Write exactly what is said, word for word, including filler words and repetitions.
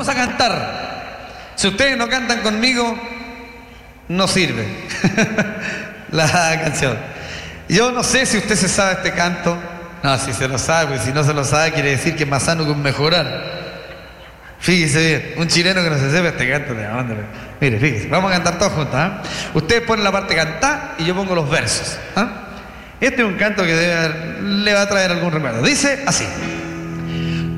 vamos a cantar. Si ustedes no cantan conmigo, no sirve la canción. Yo no sé si usted se sabe este canto. No, si se lo sabe, porque si no se lo sabe quiere decir que es más sano que un mejorar. Fíjese bien, un chileno que no se sepa este canto, de dónde. Mire, fíjese, vamos a cantar todos juntos, ¿eh? Ustedes ponen la parte cantar y yo pongo los versos, ¿eh? Este es un canto que debe, le va a traer algún recuerdo. Dice así.